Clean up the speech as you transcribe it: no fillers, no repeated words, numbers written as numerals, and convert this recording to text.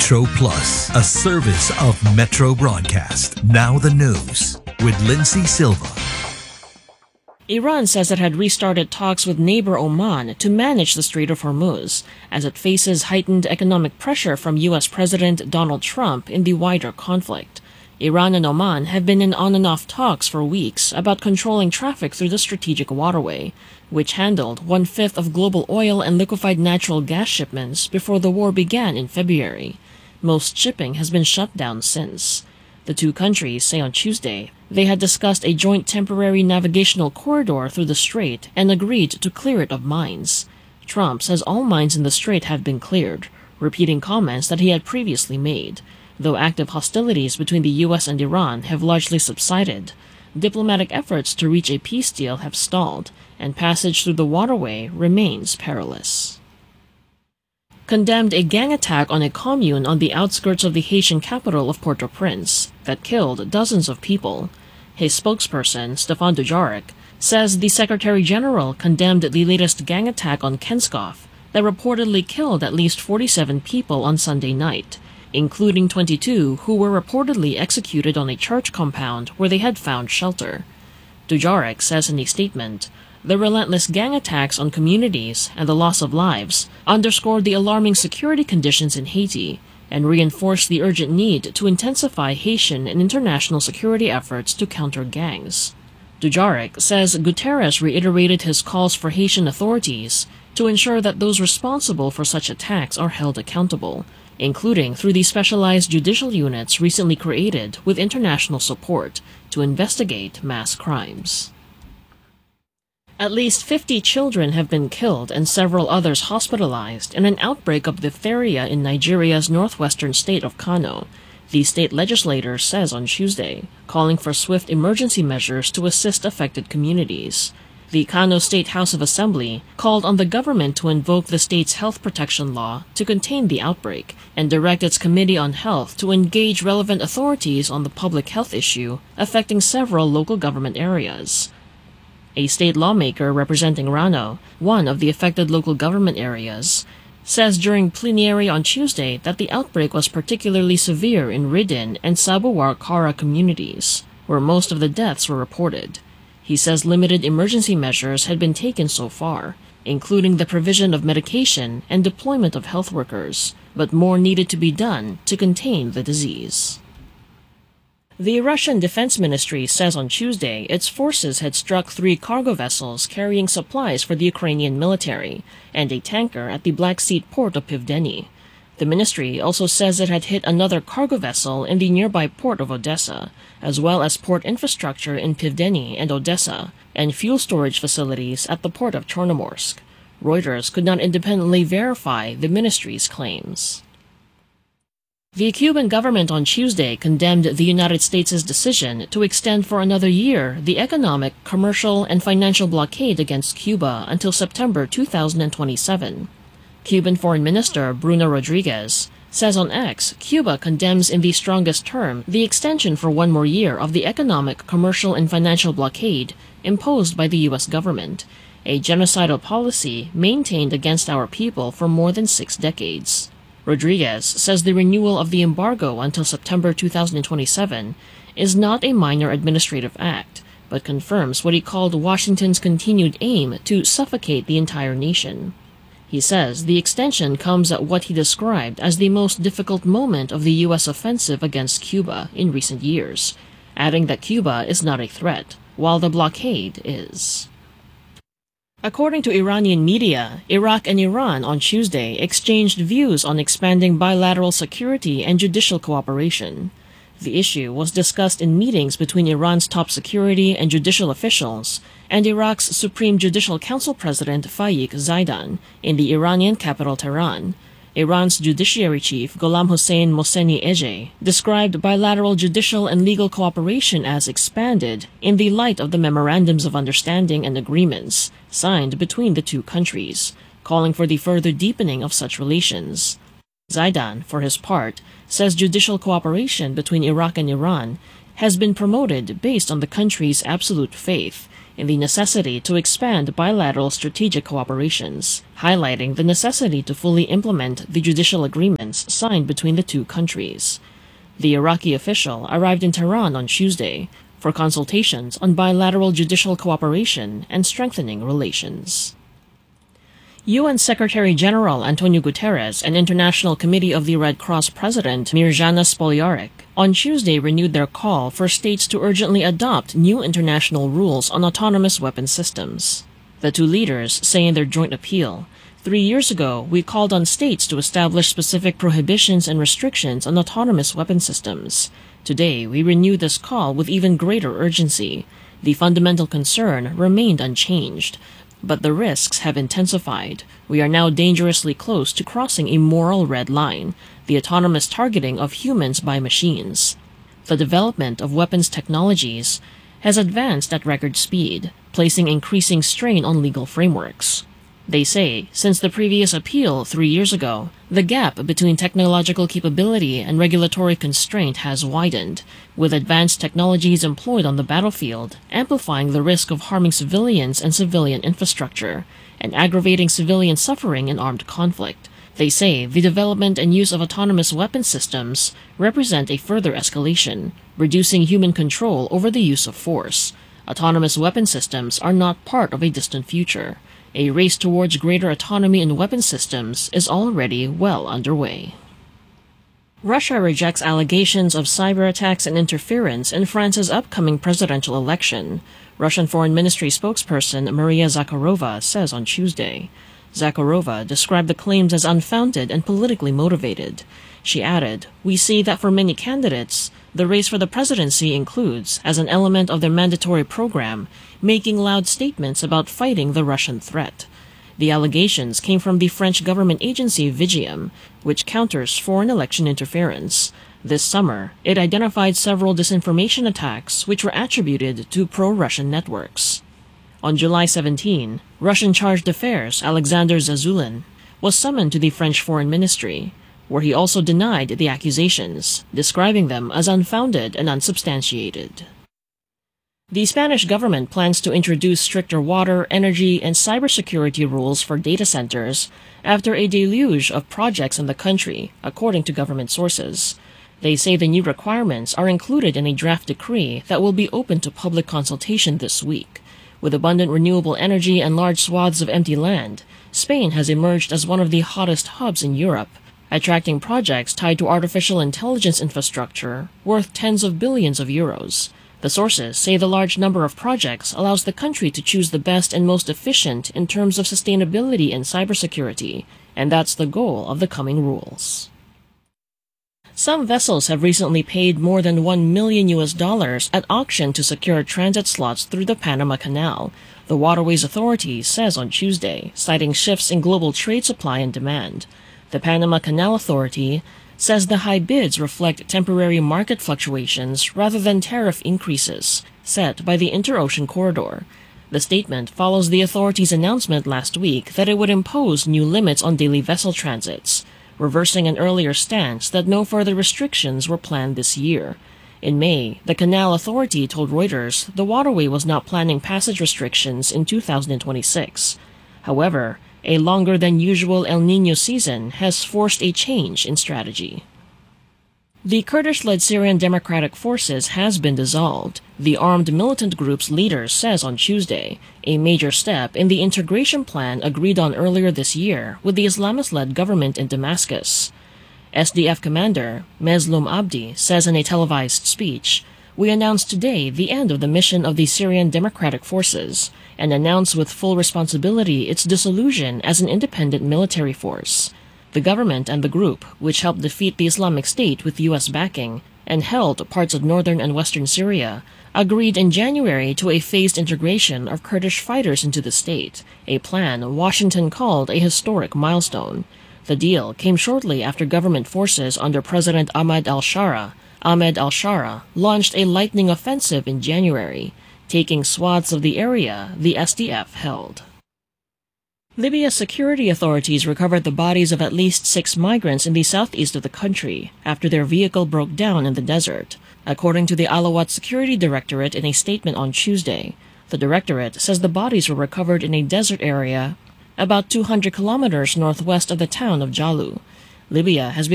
Metro Plus, a service of Metro Broadcast. Now the news with Lindsay Silva. Iran says it had restarted talks with neighbor Oman to manage the Strait of Hormuz, as it faces heightened economic pressure from U.S. President Donald Trump in the wider conflict. Iran and Oman have been in on-and-off talks for weeks about controlling traffic through the strategic waterway, which handled one-fifth of global oil and liquefied natural gas shipments before the war began in February. Most shipping has been shut down since. The two countries say on Tuesday they had discussed a joint temporary navigational corridor through the strait and agreed to clear it of mines. Trump says all mines in the strait have been cleared, repeating comments that he had previously made. Though active hostilities between the U.S. and Iran have largely subsided, diplomatic efforts to reach a peace deal have stalled, and passage through the waterway remains perilous. Condemned a gang attack on a commune on the outskirts of the Haitian capital of Port-au-Prince that killed dozens of people. His spokesperson, Stéphane Dujarric, says the Secretary General condemned the latest gang attack on Kenskoff that reportedly killed at least 47 people on Sunday night, including 22 who were reportedly executed on a church compound where they had found shelter. Dujarric says in a statement, "The relentless gang attacks on communities and the loss of lives underscored the alarming security conditions in Haiti and reinforced the urgent need to intensify Haitian and international security efforts to counter gangs." Dujarric says Guterres reiterated his calls for Haitian authorities to ensure that those responsible for such attacks are held accountable, including through the specialized judicial units recently created with international support to investigate mass crimes. At least 50 children have been killed and several others hospitalized in an outbreak of diphtheria in Nigeria's northwestern state of Kano, the state legislature says on Tuesday, calling for swift emergency measures to assist affected communities. The Kano State House of Assembly called on the government to invoke the state's health protection law to contain the outbreak and direct its Committee on Health to engage relevant authorities on the public health issue affecting several local government areas. A state lawmaker representing Rano, one of the affected local government areas, says during plenary on Tuesday that the outbreak was particularly severe in Ridin and Sabuwar Kara communities, where most of the deaths were reported. He says limited emergency measures had been taken so far, including the provision of medication and deployment of health workers, but more needed to be done to contain the disease. The Russian Defense Ministry says on Tuesday its forces had struck 3 cargo vessels carrying supplies for the Ukrainian military and a tanker at the Black Sea port of Pivdeny. The ministry also says it had hit another cargo vessel in the nearby port of Odessa, as well as port infrastructure in Pivdeny and Odessa, and fuel storage facilities at the port of Chornomorsk. Reuters could not independently verify the ministry's claims. The Cuban government on Tuesday condemned the United States' decision to extend for another year the economic, commercial, and financial blockade against Cuba until September 2027. Cuban Foreign Minister Bruno Rodriguez says on X, Cuba condemns in the strongest term the extension for one more year of the economic, commercial, and financial blockade imposed by the U.S. government, a genocidal policy maintained against our people for more than 6 decades. Rodriguez says the renewal of the embargo until September 2027 is not a minor administrative act, but confirms what he called Washington's continued aim to suffocate the entire nation. He says the extension comes at what he described as the most difficult moment of the U.S. offensive against Cuba in recent years, adding that Cuba is not a threat, while the blockade is. According to Iranian media, Iraq and Iran on Tuesday exchanged views on expanding bilateral security and judicial cooperation. The issue was discussed in meetings between Iran's top security and judicial officials and Iraq's Supreme Judicial Council President Faik Zaidan in the Iranian capital Tehran. Iran's judiciary chief Gholam Hossein Mohseni Ejei described bilateral judicial and legal cooperation as expanded in the light of the memorandums of understanding and agreements signed between the two countries, calling for the further deepening of such relations. Zaidan, for his part, says judicial cooperation between Iraq and Iran has been promoted based on the country's absolute faith in the necessity to expand bilateral strategic cooperations, highlighting the necessity to fully implement the judicial agreements signed between the two countries. The Iraqi official arrived in Tehran on Tuesday for consultations on bilateral judicial cooperation and strengthening relations. UN Secretary-General Antonio Guterres and International Committee of the Red Cross President Mirjana Spoljaric on Tuesday renewed their call for states to urgently adopt new international rules on autonomous weapon systems. The two leaders say in their joint appeal, 3 years ago, we called on states to establish specific prohibitions and restrictions on autonomous weapon systems. Today, we renew this call with even greater urgency. The fundamental concern remained unchanged, but the risks have intensified. We are now dangerously close to crossing a moral red line, the autonomous targeting of humans by machines. The development of weapons technologies has advanced at record speed, placing increasing strain on legal frameworks. They say, since the previous appeal 3 years ago, the gap between technological capability and regulatory constraint has widened, with advanced technologies employed on the battlefield, amplifying the risk of harming civilians and civilian infrastructure, and aggravating civilian suffering in armed conflict. They say the development and use of autonomous weapon systems represent a further escalation, reducing human control over the use of force. Autonomous weapon systems are not part of a distant future. A race towards greater autonomy in weapon systems is already well underway. Russia rejects allegations of cyber attacks and interference in France's upcoming presidential election, Russian Foreign Ministry spokesperson Maria Zakharova says on Tuesday. Zakharova described the claims as unfounded and politically motivated. She added, "We see that for many candidates, the race for the presidency includes, as an element of their mandatory program, making loud statements about fighting the Russian threat." The allegations came from the French government agency Vigium, which counters foreign election interference. This summer, it identified several disinformation attacks which were attributed to pro-Russian networks. On July 17, Russian chargé d'affaires Alexander Zazulin was summoned to the French Foreign Ministry, where he also denied the accusations, describing them as unfounded and unsubstantiated. The Spanish government plans to introduce stricter water, energy, and cybersecurity rules for data centers after a deluge of projects in the country, according to government sources. They say the new requirements are included in a draft decree that will be open to public consultation this week. With abundant renewable energy and large swaths of empty land, Spain has emerged as one of the hottest hubs in Europe, attracting projects tied to artificial intelligence infrastructure worth tens of billions of euros. The sources say the large number of projects allows the country to choose the best and most efficient in terms of sustainability and cybersecurity, and that's the goal of the coming rules. Some vessels have recently paid more than $1 million at auction to secure transit slots through the Panama Canal, the Waterways Authority says on Tuesday, citing shifts in global trade supply and demand. The Panama Canal Authority says the high bids reflect temporary market fluctuations rather than tariff increases set by the Inter-Ocean Corridor. The statement follows the authority's announcement last week that it would impose new limits on daily vessel transits, reversing an earlier stance that no further restrictions were planned this year. In May, the Canal Authority told Reuters the waterway was not planning passage restrictions in 2026. However, a longer-than-usual El Niño season has forced a change in strategy. The Kurdish-led Syrian Democratic Forces has been dissolved, the armed militant group's leader says on Tuesday, a major step in the integration plan agreed on earlier this year with the Islamist-led government in Damascus. SDF commander Mezloum Abdi says in a televised speech, "We announced today the end of the mission of the Syrian Democratic Forces and announce with full responsibility its dissolution as an independent military force." The government and the group, which helped defeat the Islamic State with U.S. backing and held parts of northern and western Syria, agreed in January to a phased integration of Kurdish fighters into the state, a plan Washington called a historic milestone. The deal came shortly after government forces under President Ahmed al-Shara launched a lightning offensive in January, taking swaths of the area the SDF held. Libya's security authorities recovered the bodies of at least 6 migrants in the southeast of the country after their vehicle broke down in the desert. According to the Alawat Security Directorate in a statement on Tuesday, The directorate says the bodies were recovered in a desert area about 200 kilometers northwest of the town of Jalu. Libya has